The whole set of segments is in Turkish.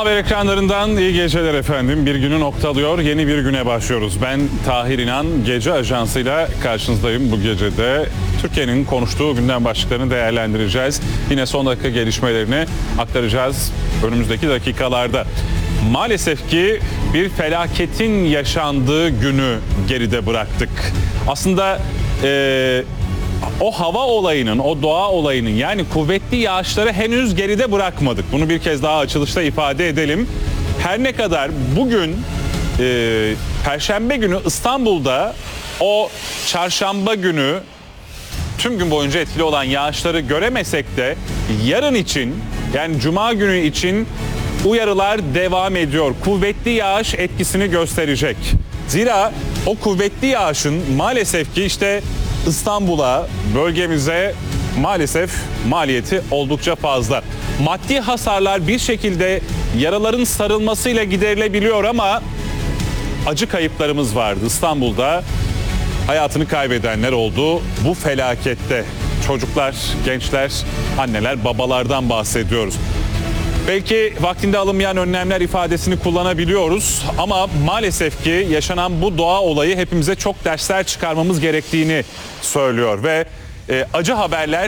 Haber ekranlarından iyi geceler efendim. Bir günü noktalıyor, yeni bir güne başlıyoruz. Ben Tahir İnan, Gece Ajansı'yla karşınızdayım bu gecede. Türkiye'nin konuştuğu gündem başlıklarını değerlendireceğiz. Yine son dakika gelişmelerini aktaracağız önümüzdeki dakikalarda. Maalesef ki bir felaketin yaşandığı günü geride bıraktık. Aslında o hava olayının, o doğa olayının, yani kuvvetli yağışları henüz geride bırakmadık. Bunu bir kez daha açılışta ifade edelim. Her ne kadar bugün Perşembe günü İstanbul'da o çarşamba günü tüm gün boyunca etkili olan yağışları göremesek de yarın için, yani Cuma günü için uyarılar devam ediyor. Kuvvetli yağış etkisini gösterecek. Zira o kuvvetli yağışın maalesef ki işte İstanbul'a, bölgemize maalesef maliyeti oldukça fazla. Maddi hasarlar bir şekilde yaraların sarılmasıyla giderilebiliyor ama acı kayıplarımız vardı. İstanbul'da hayatını kaybedenler oldu bu felakette. Çocuklar, gençler, anneler, babalardan bahsediyoruz. Belki vaktinde alınmayan önlemler ifadesini kullanabiliyoruz ama maalesef ki yaşanan bu doğa olayı hepimize çok dersler çıkarmamız gerektiğini söylüyor ve acı haberler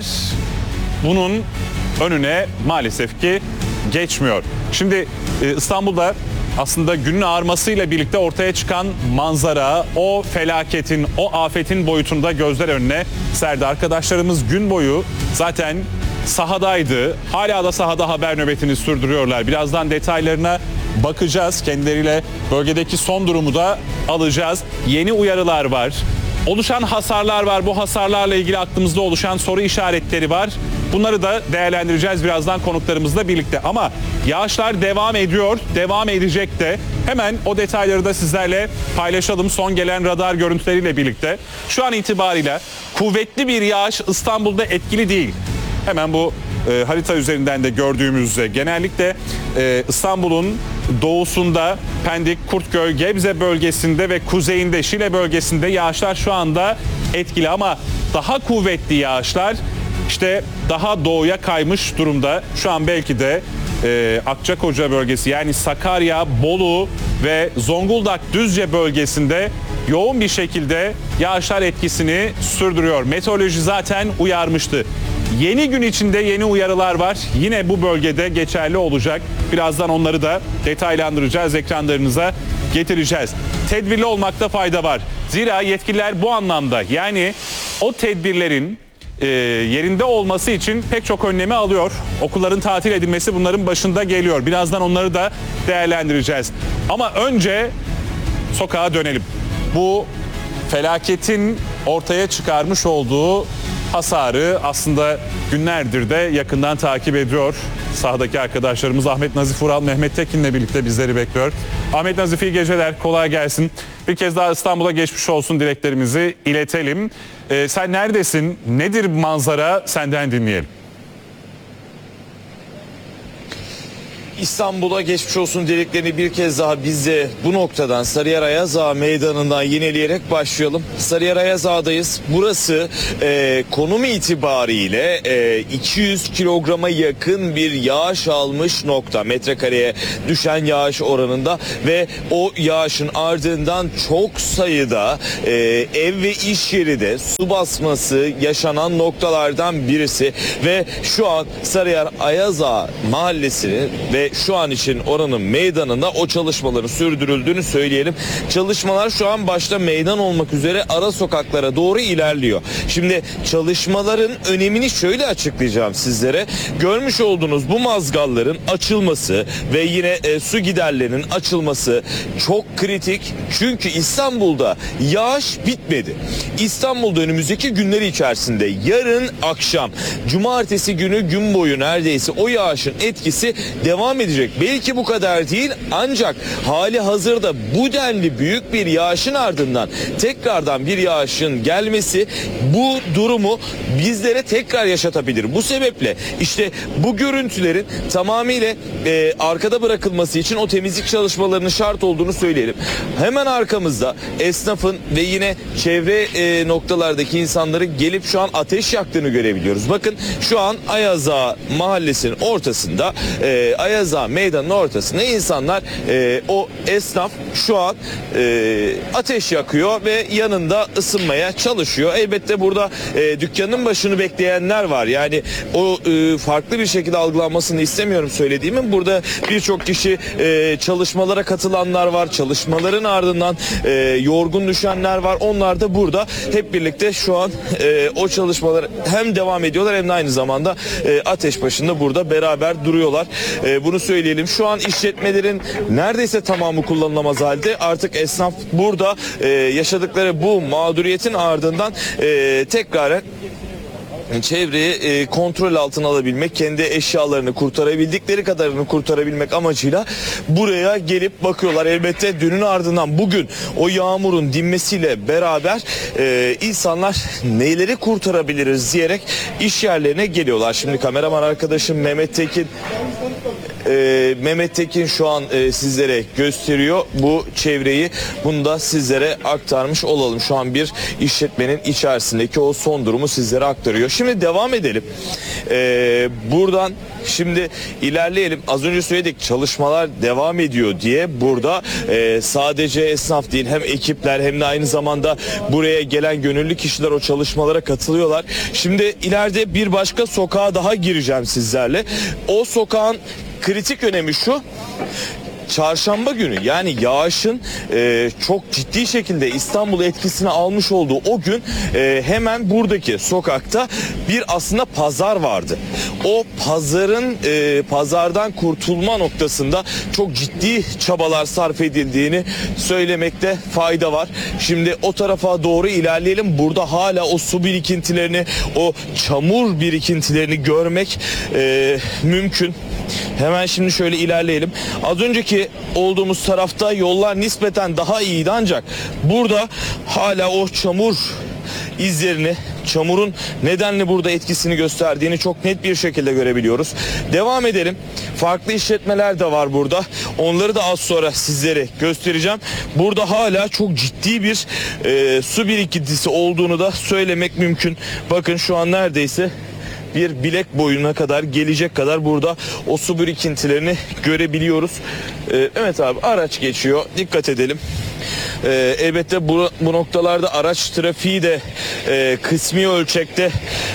bunun önüne maalesef ki geçmiyor. Şimdi İstanbul'da aslında günün ağarmasıyla birlikte ortaya çıkan manzara o felaketin, o afetin boyutunda gözler önüne serdi. Arkadaşlarımız gün boyu zaten sahadaydı. Hala da sahada haber nöbetini sürdürüyorlar. Birazdan detaylarına bakacağız. Kendileriyle bölgedeki son durumu da alacağız. Yeni uyarılar var. Oluşan hasarlar var. Bu hasarlarla ilgili aklımızda oluşan soru işaretleri var. Bunları da değerlendireceğiz birazdan konuklarımızla birlikte. Ama yağışlar devam ediyor, devam edecek de. Hemen o detayları da sizlerle paylaşalım son gelen radar görüntüleriyle birlikte. Şu an itibariyle kuvvetli bir yağış İstanbul'da etkili değil. Hemen bu harita üzerinden de gördüğümüzde genellikle İstanbul'un doğusunda Pendik, Kurtköy, Gebze bölgesinde ve kuzeyinde Şile bölgesinde yağışlar şu anda etkili ama daha kuvvetli yağışlar işte daha doğuya kaymış durumda. Şu an belki de Akçakoca bölgesi, yani Sakarya, Bolu ve Zonguldak, Düzce bölgesinde yoğun bir şekilde yağışlar etkisini sürdürüyor. Meteoroloji zaten uyarmıştı. Yeni gün içinde yeni uyarılar var. Yine bu bölgede geçerli olacak. Birazdan onları da detaylandıracağız, ekranlarınıza getireceğiz. Tedbirli olmakta fayda var. Zira yetkililer bu anlamda, yani o tedbirlerin yerinde olması için pek çok önlemi alıyor. Okulların tatil edilmesi bunların başında geliyor. Birazdan onları da değerlendireceğiz. Ama önce sokağa dönelim. Bu felaketin ortaya çıkarmış olduğu hasarı aslında günlerdir de yakından takip ediyor. Sahadaki arkadaşlarımız Ahmet Nazif Ural, Mehmet Tekin'le birlikte bizleri bekliyor. Ahmet Nazif, iyi geceler, kolay gelsin. Bir kez daha İstanbul'a geçmiş olsun dileklerimizi iletelim. Sen neredesin? Nedir manzara? Senden dinleyelim. İstanbul'a geçmiş olsun dileklerini bir kez daha biz de bu noktadan Sarıyer Ayaz Ağa Meydanı'ndan yineleyerek başlayalım. Sarıyer Ayaz Ağa'dayız. Burası konumu itibariyle 200 kilograma yakın bir yağış almış nokta. Metrekareye düşen yağış oranında ve o yağışın ardından çok sayıda ev ve iş yeri de su basması yaşanan noktalardan birisi ve şu an Sarıyer Ayaz Ağa mahallesini ve şu an için oranın meydanında o çalışmaların sürdürüldüğünü söyleyelim. Çalışmalar şu an başta meydan olmak üzere ara sokaklara doğru ilerliyor. Şimdi çalışmaların önemini şöyle açıklayacağım sizlere. Görmüş olduğunuz bu mazgalların açılması ve yine su giderlerinin açılması çok kritik. Çünkü İstanbul'da yağış bitmedi. İstanbul'da önümüzdeki günleri içerisinde yarın akşam, cumartesi günü gün boyu neredeyse o yağışın etkisi devam edecek. Belki bu kadar değil, ancak hali hazırda bu denli büyük bir yağışın ardından tekrardan bir yağışın gelmesi bu durumu bizlere tekrar yaşatabilir. Bu sebeple işte bu görüntülerin tamamıyla arkada bırakılması için o temizlik çalışmalarının şart olduğunu söyleyelim. Hemen arkamızda esnafın ve yine çevre noktalardaki insanların gelip şu an ateş yaktığını görebiliyoruz. Bakın şu an Ayaz Ağa mahallesinin ortasında Ayaz Ayaza Meydanı'nın ortasında insanlar, o esnaf şu an ateş yakıyor ve yanında ısınmaya çalışıyor. Elbette burada dükkanın başını bekleyenler var. Yani o farklı bir şekilde algılanmasını istemiyorum söylediğimin. Burada birçok kişi çalışmalara katılanlar var. Çalışmaların ardından yorgun düşenler var. Onlar da burada hep birlikte şu an o çalışmalar hem devam ediyorlar hem de aynı zamanda ateş başında burada beraber duruyorlar. Bunu söyleyelim. Şu an işletmelerin neredeyse tamamı kullanılamaz halde. Artık esnaf burada yaşadıkları bu mağduriyetin ardından tekrar çevreyi kontrol altına alabilmek, kendi eşyalarını kurtarabildikleri kadarını kurtarabilmek amacıyla buraya gelip bakıyorlar. Elbette dünün ardından bugün o yağmurun dinmesiyle beraber insanlar neleri kurtarabiliriz diyerek iş yerlerine geliyorlar. Şimdi kameraman arkadaşım Mehmet Tekin şu an sizlere gösteriyor bu çevreyi. Bunu da sizlere aktarmış olalım. Şu an bir işletmenin içerisindeki o son durumu sizlere aktarıyor. Şimdi devam edelim. Buradan şimdi ilerleyelim. Az önce söyledik, çalışmalar devam ediyor diye burada sadece esnaf değil, hem ekipler hem de aynı zamanda buraya gelen gönüllü kişiler o çalışmalara katılıyorlar. Şimdi ileride bir başka sokağa daha gireceğim sizlerle. O sokağın kritik önemi şu: çarşamba günü, yani yağışın çok ciddi şekilde İstanbul'u etkisine almış olduğu o gün hemen buradaki sokakta bir aslında pazar vardı. O pazardan kurtulma noktasında çok ciddi çabalar sarf edildiğini söylemekte fayda var. Şimdi o tarafa doğru ilerleyelim. Burada hala o su birikintilerini, o çamur birikintilerini görmek mümkün. Hemen şimdi şöyle ilerleyelim. Az önceki olduğumuz tarafta yollar nispeten daha iyiydi, ancak burada hala o çamur izlerini, çamurun nedenle burada etkisini gösterdiğini çok net bir şekilde görebiliyoruz. Devam edelim. Farklı işletmeler de var burada. Onları da az sonra sizlere göstereceğim. Burada hala çok ciddi bir su birikintisi olduğunu da söylemek mümkün. Bakın şu an neredeyse bir bilek boyuna kadar gelecek kadar burada o su birikintilerini görebiliyoruz. Evet abi, araç geçiyor. Dikkat edelim. Elbette bu noktalarda araç trafiği de kısmi ölçekte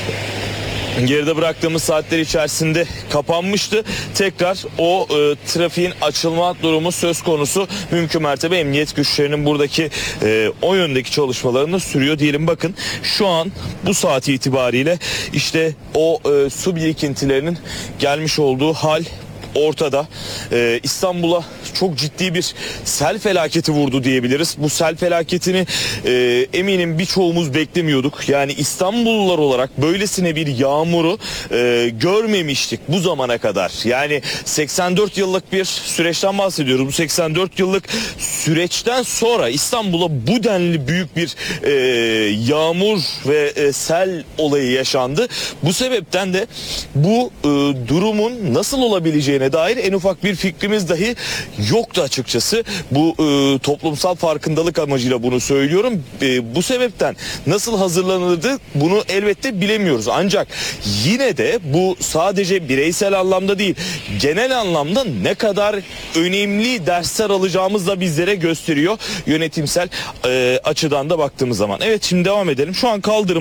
geride bıraktığımız saatler içerisinde kapanmıştı. Tekrar o trafiğin açılma durumu söz konusu. Mümkün mertebe emniyet güçlerinin buradaki o yöndeki çalışmalarını sürüyor diyelim. Bakın şu an bu saat itibariyle işte o su birikintilerinin gelmiş olduğu hal ortada. İstanbul'a çok ciddi bir sel felaketi vurdu diyebiliriz. Bu sel felaketini eminim birçoğumuz beklemiyorduk. Yani İstanbullular olarak böylesine bir yağmuru görmemiştik bu zamana kadar. Yani 84 yıllık bir süreçten bahsediyoruz. Bu 84 yıllık süreçten sonra İstanbul'a bu denli büyük bir yağmur ve sel olayı yaşandı. Bu sebepten de bu durumun nasıl olabileceğine dair en ufak bir fikrimiz dahi yoktu açıkçası. Bu toplumsal farkındalık amacıyla bunu söylüyorum. Bu sebepten nasıl hazırlanırdı bunu elbette bilemiyoruz. Ancak yine de bu sadece bireysel anlamda değil, genel anlamda ne kadar önemli dersler alacağımız da bizlere gösteriyor yönetimsel açıdan da baktığımız zaman. Evet, şimdi devam edelim. Şu an kaldırım